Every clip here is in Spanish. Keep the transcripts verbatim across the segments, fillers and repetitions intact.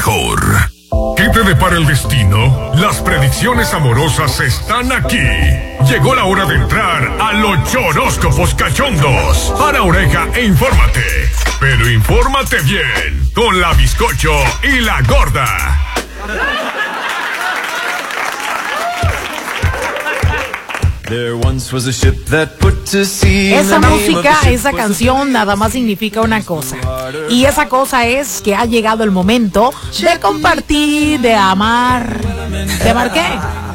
mejor. ¿Qué te depara el destino? Las predicciones amorosas están aquí. Llegó la hora de entrar a los choróscopos cachondos. Para oreja e infórmate. Pero infórmate bien con la Bizcocho y la Gorda. Esa música, esa canción nada más significa una cosa. Y esa cosa es que ha llegado el momento de compartir, de amar. ¿De amar qué?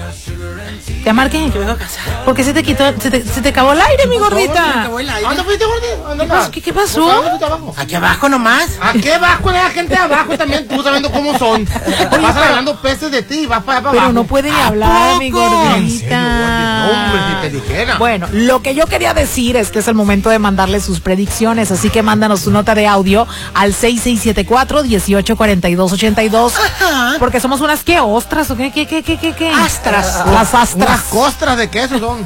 ¿Te amar qué? Porque se te quitó, se te, se te acabó el aire, mi gordita. ¿Dónde fuiste, gordita? ¿Qué, ¿Qué pasó? Aquí abajo nomás. Aquí abajo, la gente de abajo también, tú sabiendo cómo son. Vas hablando peces de ti, vas para allá para Pero abajo. no puede ni hablar, mi gordita. Hombre, si te dijera. Bueno, lo que yo quería decir es que es el momento de mandarle sus predicciones, así que mándanos tu nota de audio al seis seis siete cuatro, uno ocho cuatro dos ocho dos. Ajá. Porque somos unas qué ostras o qué, qué, qué, qué, qué, qué. Astras. Las astras. Las costras de queso son.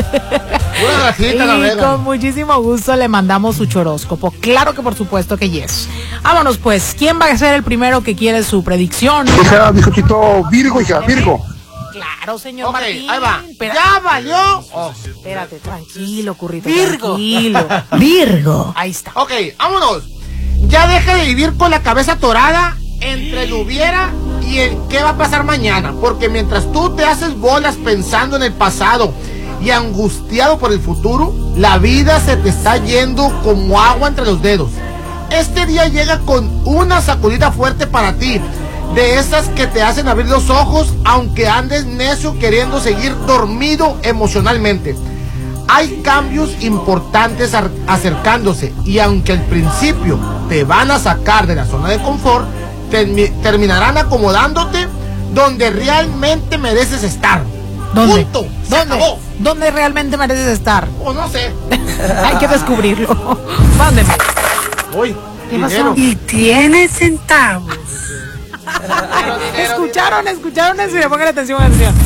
Pura grasita, la Y verdad. con muchísimo gusto le mandamos su choróscopo. Claro que por supuesto que yes. Vámonos pues, ¿quién va a ser el primero que quiere su predicción? Hija, bizcochito, Virgo, hija, Virgo. Claro, señor Ok, Martín. ahí va. Espera- Ya valió. Oh. Espérate, tranquilo, currito. Virgo. Tranquilo. Virgo. Ahí está. Ok, vámonos. Ya deja de vivir con la cabeza atorada entre el hubiera y el qué va a pasar mañana. Porque mientras tú te haces bolas pensando en el pasado y angustiado por el futuro, la vida se te está yendo como agua entre los dedos. Este día llega con una sacudida fuerte para ti, de esas que te hacen abrir los ojos aunque andes necio queriendo seguir dormido emocionalmente. Hay cambios importantes ar- acercándose y aunque al principio te van a sacar de la zona de confort, termi- terminarán acomodándote donde realmente mereces estar. ¿Dónde? Punto. Se ¿Dónde? acabó. ¿Dónde realmente mereces estar? O no sé. Hay que descubrirlo. Mándeme. Uy, ¿Qué pasó? dinero. Y tiene centavos. Dinero, dinero, ¿Escucharon? ¿Escucharon eso? Y le pongan atención, atención.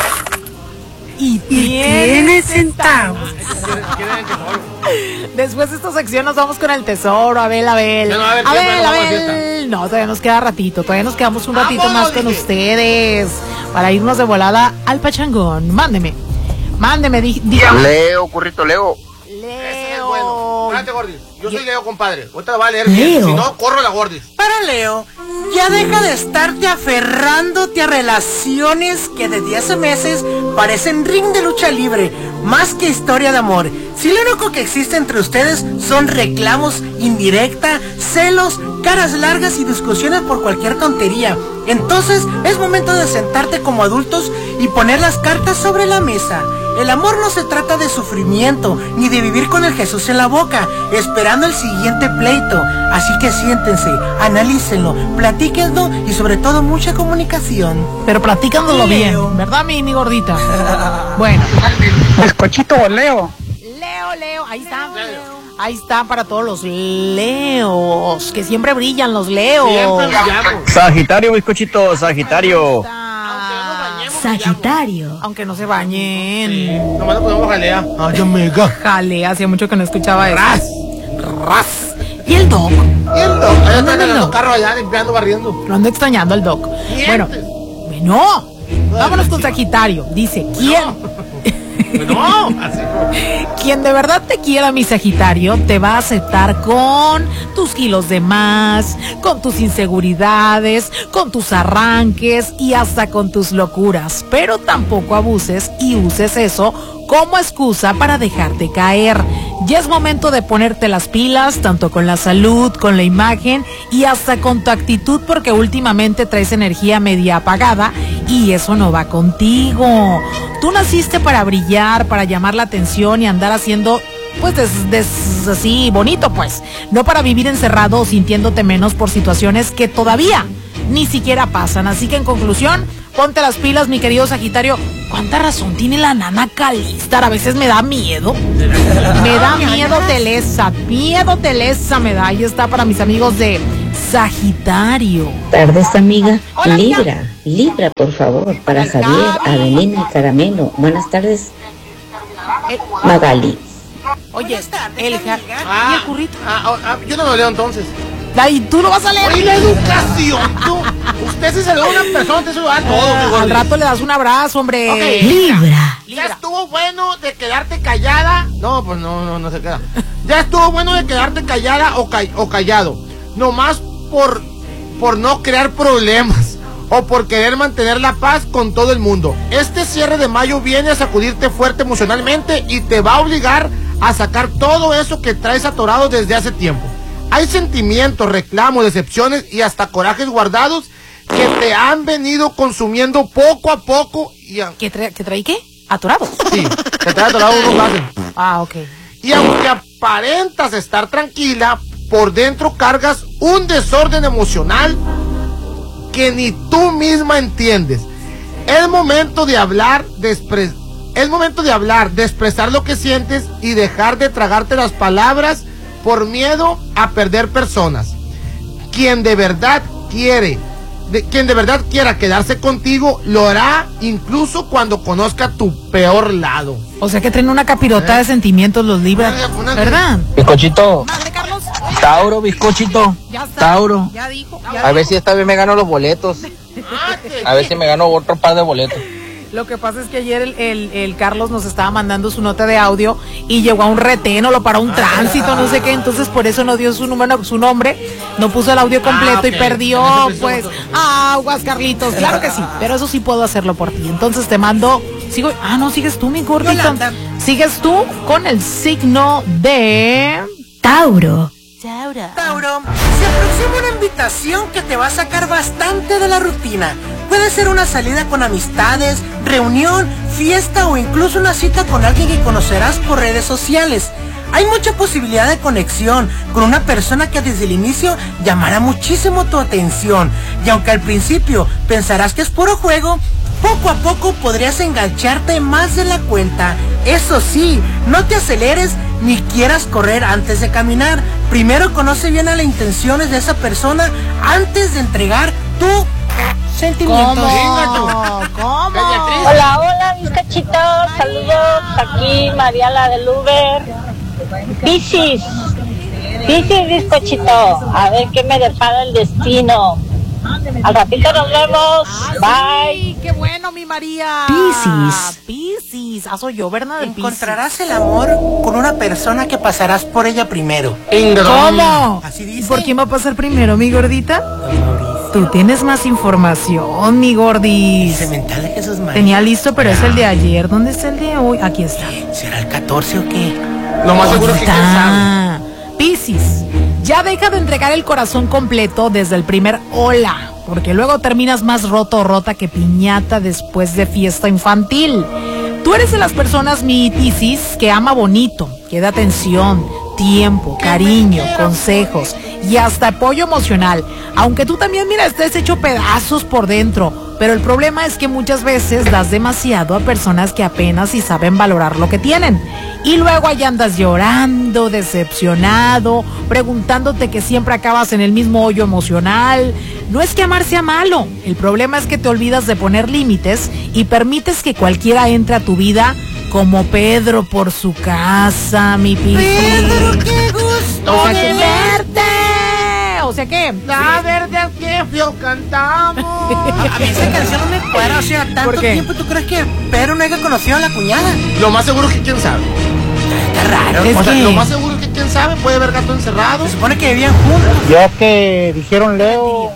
Y Y tiene tiene centavos. dinero. ¿Quieren el tesoro? Después de esta sección nos vamos con el tesoro. Abel, Abel. Ya no va a haber Abel, tiempo, no vamos a Abel. No, todavía nos queda ratito. Todavía nos quedamos un ratito Vámonos, más con dije. ustedes. Para irnos de volada al pachangón. Mándeme. Mándeme. di- diga- Leo, currito, Leo. Ese es bueno. Leo. Espérate, Gordis. Yo soy Leo, compadre. Ahorita la va a leer bien. Si no, corro la Gordis. Para Leo, ya deja de estarte aferrándote a relaciones que desde hace meses parecen ring de lucha libre, más que historia de amor. Si lo único que existe entre ustedes son reclamos indirecta, celos, caras largas y discusiones por cualquier tontería, entonces es momento de sentarte como adultos y poner las cartas sobre la mesa. El amor no se trata de sufrimiento, ni de vivir con el Jesús en la boca, esperando el siguiente pleito. Así que siéntense, analícenlo, platíquenlo y sobre todo mucha comunicación. Pero platícandolo Leo. bien. ¿Verdad, mi, mi gordita? Bueno. Bizcochito, Leo. Leo, Leo. Ahí está. Ahí está para todos los Leos. Que siempre brillan los Leos. Siempre brillamos. Sagitario, bizcochito, Sagitario. Sagitario. Aunque no se bañen. Nomás le ponemos jalea. Ay, amiga. Jale, hacía mucho que no escuchaba eso. Ras. Ras. ¿Y el Doc? Y el doc. Allá ¿Dónde está el en doc? el carro allá, limpiando, barriendo. Lo ando extrañando al Doc. Bueno, no. Vámonos con Sagitario. Dice, ¿quién? No, así no. Quien de verdad te quiera, mi Sagitario, te va a aceptar con tus kilos de más, con tus inseguridades, con tus arranques y hasta con tus locuras. Pero tampoco abuses y uses eso como excusa para dejarte caer. Ya es momento de ponerte las pilas, tanto con la salud, con la imagen y hasta con tu actitud, porque últimamente traes energía media apagada y eso no va contigo. Tú naciste para brillar, para llamar la atención y andar haciendo, pues, des, des- así, bonito, pues. No para vivir encerrado o sintiéndote menos por situaciones que todavía ni siquiera pasan. Así que en conclusión, ponte las pilas, mi querido Sagitario. ¿Cuánta razón tiene la nana Calistar? A veces me da miedo. Me da miedo Telesa. Miedo Telesa me da. Ahí está para mis amigos de Sagitario. Tardes, amiga. Hola, amiga. Libra, Libra, por favor, para Javier, Adelina y Caramelo. Buenas tardes, Eh, Magali. oye, el ja- ¿y Ah, el currito? ah, ah, yo no lo leo entonces. Y tú lo vas a leer. ¡Oye, la educación, tú! Usted si se lo da a una persona, usted se lo da a todo, mi Al gordis. rato le das un abrazo, hombre. Ok. Libra. Ya estuvo bueno de quedarte callada. No, pues no, no, no se queda. Ya estuvo bueno de quedarte callada o, ca- o callado. Nomás por, por no crear problemas o por querer mantener la paz con todo el mundo. Este cierre de mayo viene a sacudirte fuerte emocionalmente y te va a obligar a sacar todo eso que traes atorado desde hace tiempo. Hay sentimientos, reclamos, decepciones y hasta corajes guardados que te han venido consumiendo poco a poco y a- ¿Qué, tra- ¿Qué traí qué? ¿Atorado? Sí, te trae atorado unos gases. Ah, ok. Y aunque aparentas estar tranquila, por dentro cargas un desorden emocional que ni tú misma entiendes. Es momento de hablar, de expres- es momento de hablar, de expresar lo que sientes y dejar de tragarte las palabras por miedo a perder personas. Quien de verdad quiere, de, quien de verdad quiera quedarse contigo, lo hará incluso cuando conozca tu peor lado. O sea que traen una capirota ¿Eh? de sentimientos los Libra, Una- una- ¿verdad? Bizcochito, Madre, Carlos. Tauro, bizcochito, Ya está. Tauro. Ya dijo. A Ya ver si esta vez me gano los boletos. Ah, que- A ver si me gano otro par de boletos. Lo que pasa es que ayer el, el- el Carlos nos estaba mandando su nota de audio y llegó a un retén o lo paró un tránsito, no sé qué, entonces por eso no dio su número, su nombre, no puso el audio completo Ah, ok. y perdió, En ese preciso pues, momento. aguas, Carlitos, claro que sí, pero eso sí puedo hacerlo por ti. Entonces te mando, sigo, ah, no, sigues tú, mi gordito. Yolanda. Sigues tú con el signo de Tauro. Tauro. Tauro, se aproxima una invitación que te va a sacar bastante de la rutina. Puede ser una salida con amistades, reunión, fiesta o incluso una cita con alguien que conocerás por redes sociales. Hay mucha posibilidad de conexión con una persona que desde el inicio llamará muchísimo tu atención. Y aunque al principio pensarás que es puro juego, poco a poco podrías engancharte más de la cuenta. Eso sí, no te aceleres ni quieras correr antes de caminar. Primero conoce bien a las intenciones de esa persona antes de entregar tu sentimientos. ¿Cómo? ¿Cómo? Beatriz. Hola, hola, mis cachitos, saludos, aquí Mariala del Uber. Piscis, Piscis, bizcochito, a ver qué me depara el destino. Al ratito nos vemos, bye. Ay, qué bueno, mi María. Piscis. Piscis. Ah, soy yo, ¿verdad? El Piscis. Encontrarás el amor con una persona que pasarás por ella primero. ¿Cómo? Así ¿Y dice. por quién va a pasar primero, mi gordita? Tú tienes más información, mi gordis. Cemental de Jesús María. Tenía listo, pero es el de ayer. ¿Dónde está el de hoy? Aquí está. ¿Será el catorce o qué? Lo más seguro es que quién sabe. Está. Piscis, ya deja de entregar el corazón completo desde el primer hola, porque luego terminas más roto o rota que piñata después de fiesta infantil. Tú eres de las personas, mi Piscis, que ama bonito, que da atención, tiempo, cariño, consejos y hasta apoyo emocional. Aunque tú también, mira, estés hecho pedazos por dentro. Pero el problema es que muchas veces das demasiado a personas que apenas si saben valorar lo que tienen. Y luego ahí andas llorando, decepcionado, preguntándote que siempre acabas en el mismo hoyo emocional. No es que amar sea malo. El problema es que te olvidas de poner límites y permites que cualquiera entre a tu vida como Pedro por su casa, mi Piscis. Pedro, qué gusto O sea de que verte. verte. O sea que La verdad que frío cantamos. A mí esa canción no me cuadra, o sea, tanto ¿Por qué? tiempo, ¿tú crees que Pedro no haya conocido a la cuñada? Lo más seguro es que quién sabe. Está raro. Es O sea, que- lo más seguro es que quién sabe, puede haber gato encerrado. Se supone que vivían juntos. Ya que dijeron Leo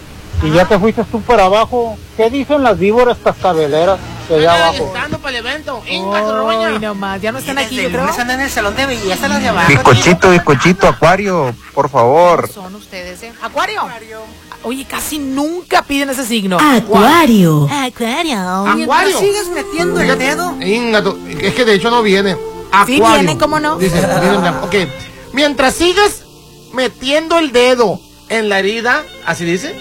y ya te fuiste tú para abajo, ¿qué dicen las víboras cascabeleras de allá Andan abajo? alistando para el evento. Inga, su Ay, roña. nomás, ya no están aquí, Desde yo el creo. lunes andan en el salón de belleza las de abajo. Bizcochito, bizcochito, acuario, por favor. Son ustedes, ¿eh? Acuario. Oye, casi nunca piden ese signo. Acuario. Acuario. Mientras Acuario. sigues metiendo el dedo. Inga, tu- es que de hecho no viene. Sí Acuario. viene, ¿cómo no? Dice, viene en blanco. Ok. Mientras sigas metiendo el dedo en la herida, ¿así dice?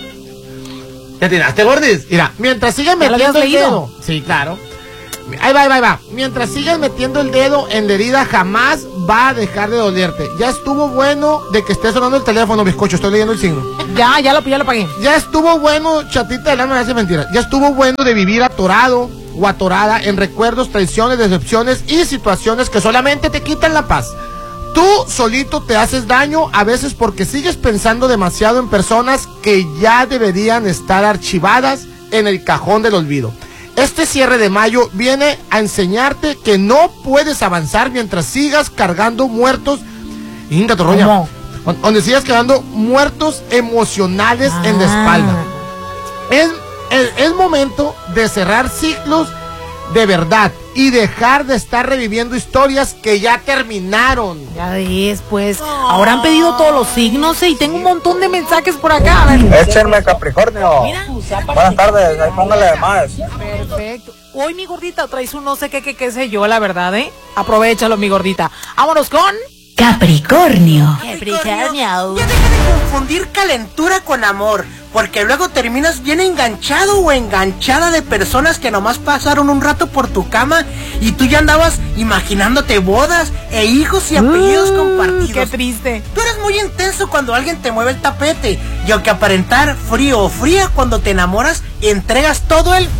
¿Te tiraste, gordis? Mira, mientras sigas ¿Ya lo metiendo el habías leído? dedo. Sí, claro. Ahí va, ahí va, ahí va. Mientras sigas metiendo el dedo en la herida, jamás va a dejar de dolerte. Ya estuvo bueno de que esté sonando el teléfono, bizcocho. Estoy leyendo el signo. Ya, ya lo, ya lo pagué. Ya estuvo bueno, chatita de la no me hace mentira. Ya estuvo bueno de vivir atorado o atorada en recuerdos, traiciones, decepciones y situaciones que solamente te quitan la paz. Tú solito te haces daño a veces porque sigues pensando demasiado en personas que ya deberían estar archivadas en el cajón del olvido. Este cierre de mayo viene a enseñarte que no puedes avanzar mientras sigas cargando muertos. Inga, Torroña, donde sigas cargando muertos emocionales ah. en la espalda. Es, es, es momento de cerrar ciclos de verdad y dejar de estar reviviendo historias que ya terminaron. Ya ves, pues, ahora han pedido todos los signos, ¿eh? Y tengo un montón de mensajes por acá. A ver. Échenme Capricornio. Mira. Buenas tardes, ahí póngale de más. Perfecto. Hoy, mi gordita, traes un no sé qué, qué, qué sé yo, la verdad, ¿eh? Aprovechalo, mi gordita. Vámonos con... Capricornio. Capricornio. Ya deja de confundir calentura con amor, porque luego terminas bien enganchado o enganchada de personas que nomás pasaron un rato por tu cama y tú ya andabas imaginándote bodas e hijos y apellidos uh, compartidos. Qué triste. Tú eres muy intenso cuando alguien te mueve el tapete y aunque aparentar frío o fría cuando te enamoras, entregas todo el...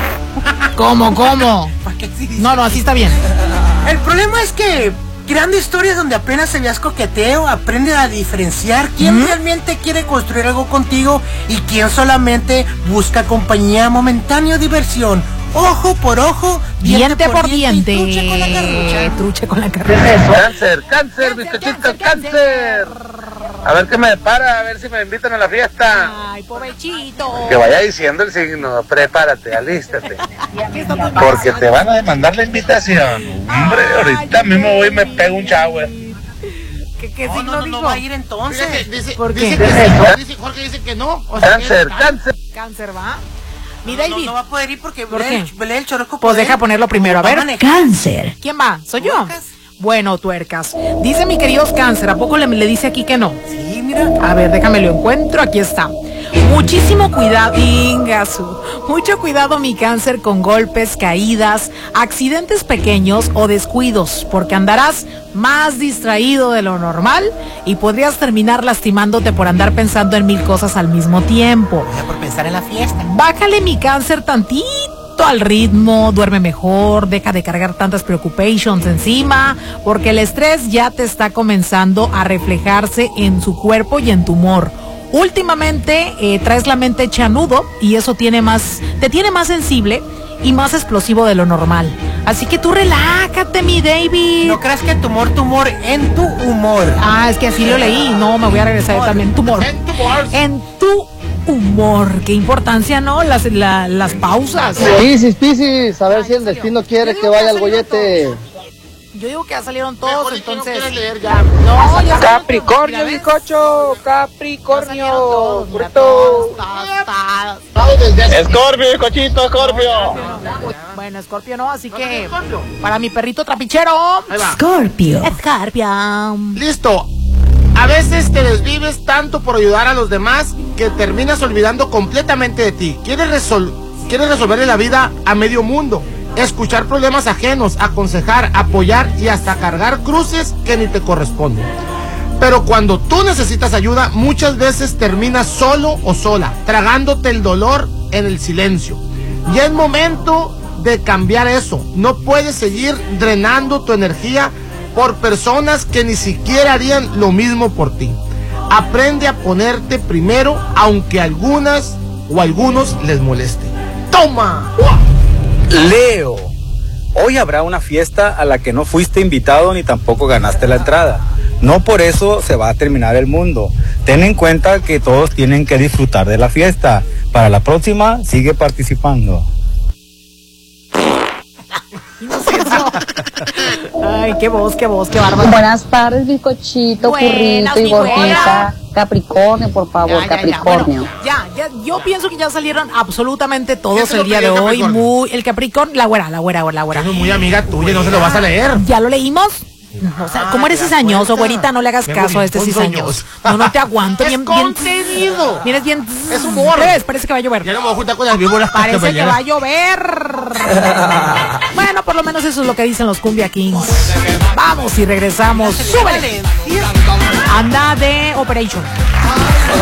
¿Cómo, cómo? No, no, así está bien. El problema es que... creando historias donde apenas se veas coqueteo, aprende a diferenciar quién ¿Mm? realmente quiere construir algo contigo y quién solamente busca compañía momentánea o diversión. Ojo por ojo, diente, diente por diente. diente. Truche con la carrucha. Truche con la carrucha. Cáncer, cáncer, bizcochito, cáncer. A ver qué me depara, a ver si me invitan a la fiesta. Ay, pobrecito. Que vaya diciendo el signo, prepárate, alístate. Porque te van a demandar la invitación. Hombre, ahorita mismo voy y me pego un shower. ¿Qué, qué no, signo no, no, dijo? no va a ir entonces. Fíjate, dice, ¿por dice qué? Que sí, dice, Jorge dice que no. O sea, cáncer, que cáncer. Cáncer, ¿va? Mi no, David. No, no va a poder ir porque ¿Por lee, qué? el, lee el chorroco. Pues deja ponerlo primero, a ver. Cáncer. ¿Quién va? ¿Soy yo? Bueno, tuercas. Dice mi querido Cáncer, ¿a poco le, le dice aquí que no? Sí, mira. A ver, déjame lo encuentro, aquí está. Muchísimo cuidado, Ingasu. Mucho cuidado, mi Cáncer, con golpes, caídas, accidentes pequeños o descuidos, porque andarás más distraído de lo normal y podrías terminar lastimándote por andar pensando en mil cosas al mismo tiempo. Ya por pensar en la fiesta. Bájale, mi Cáncer, tantito al ritmo, duerme mejor, deja de cargar tantas preocupations encima, porque el estrés ya te está comenzando a reflejarse en su cuerpo y en tu humor. Últimamente eh, traes la mente hecha nudo y eso tiene más, te tiene más sensible y más explosivo de lo normal. Así que tú relájate, mi David. No creas que tumor, tumor, en tu humor. Ah, es que así lo leí. No, me voy a regresar yo también. Tumor. En tu humor. En tu humor. Qué importancia, ¿no? Las, la, las pausas. Piscis, Piscis, a ver Ay, si el destino quiere que vaya al gollete. Yo digo que ya salieron todos, Mejor entonces. No, leer ya. no ya Capricornio, bizcocho, Capricornio. Escorpio, bizcochito, Escorpio. Bueno, Escorpio no, así que para mi perrito trapichero. Escorpio. Escorpio. Listo. A veces te desvives tanto por ayudar a los demás que terminas olvidando completamente de ti. Quieres, resol quieres resolverle la vida a medio mundo. Escuchar problemas ajenos, aconsejar, apoyar y hasta cargar cruces que ni te corresponden. Pero cuando tú necesitas ayuda, muchas veces terminas solo o sola, tragándote el dolor en el silencio. Y es momento de cambiar eso. No puedes seguir drenando tu energía por personas que ni siquiera harían lo mismo por ti. Aprende a ponerte primero, aunque a algunas o a algunos les moleste. ¡Toma! Leo, hoy habrá una fiesta a la que no fuiste invitado ni tampoco ganaste la entrada. No por eso se va a terminar el mundo. Ten en cuenta que todos tienen que disfrutar de la fiesta. Para la próxima, sigue participando. Ay, qué voz, qué voz, qué bárbaro. Buenas tardes, bizcochito, currito y gordita. Capricornio, por favor, ya, ya, Capricornio. Ya, bueno, ya, ya, yo pienso que ya salieron absolutamente todos el día de hoy. Muy, el Capricornio, la güera, la güera, la güera. Es muy amiga tuya, no se lo vas a leer. ¿Ya lo leímos? O sea, ¿cómo eres cizañoso, güerita? No le hagas caso a este cizañoso. No, no te aguanto. Es bien, contenido. Vienes bien. Es humor. ¿Ves? Parece que va a llover. Ya no me voy a juntar con las víboras. Parece que va a llover. Bueno, por lo menos eso es lo que dicen los Cumbia Kings. Vamos y regresamos. ¡Súbele! Anda de Operation.